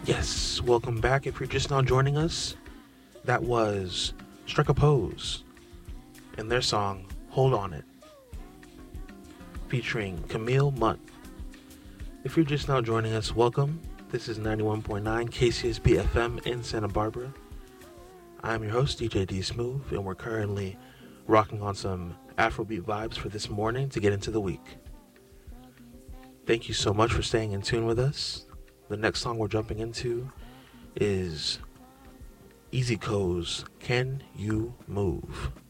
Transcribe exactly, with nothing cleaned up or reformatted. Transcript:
Yes, welcome back. If you're just now joining us, that was Strike a Pose and their song Hold On It, featuring Camille Munt. If you're just now joining us, welcome. This is ninety-one point nine K C S B F M in Santa Barbara. I'm your host, D J D Smooth, and we're currently rocking on some Afrobeat vibes for this morning to get into the week. Thank you so much for staying in tune with us. The next song we're jumping into is Easy Co's Can You Move?